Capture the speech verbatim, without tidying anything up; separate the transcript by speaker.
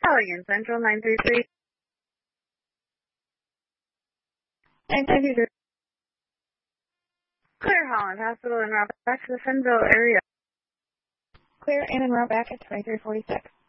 Speaker 1: Calling Central nine three three.
Speaker 2: nine five zero.
Speaker 1: Clear Holland Hospital and route back to the Fenville area.
Speaker 2: Clear in and route back at twenty-three forty-six.